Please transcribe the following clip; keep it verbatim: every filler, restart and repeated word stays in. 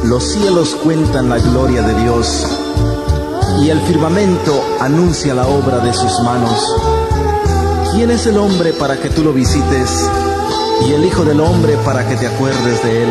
Los cielos cuentan la gloria de Dios, y el firmamento anuncia la obra de sus manos. ¿Quién es el hombre para que tú lo visites, y el hijo del hombre para que te acuerdes de él?